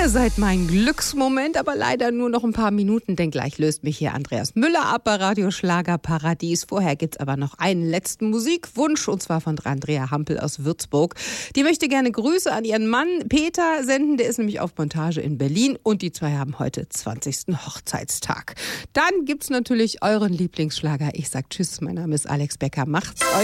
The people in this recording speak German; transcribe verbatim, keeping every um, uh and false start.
Ihr seid mein Glücksmoment, aber leider nur noch ein paar Minuten, denn gleich löst mich hier Andreas Müller ab bei Radio Schlagerparadies. Vorher gibt's aber noch einen letzten Musikwunsch, und zwar von Andrea Hampel aus Würzburg. Die möchte gerne Grüße an ihren Mann Peter senden, der ist nämlich auf Montage in Berlin und die zwei haben heute zwanzigsten Hochzeitstag. Dann gibt's natürlich euren Lieblingsschlager. Ich sag Tschüss, mein Name ist Alex Becker. Macht's euch